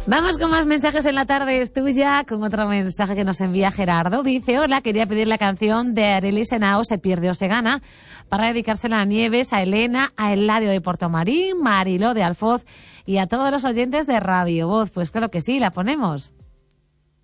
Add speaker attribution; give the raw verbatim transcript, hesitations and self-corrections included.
Speaker 1: Vamos con más mensajes en la tarde, es tuya, con otro mensaje que nos envía Gerardo. Dice, hola, quería pedir la canción de Arely Senao, Se pierde o se gana, para dedicársela a Nieves, a Elena, a Eladio de Portomarín, Mariló de Alfoz y a todos los oyentes de Radio Voz. Pues claro que sí, la ponemos.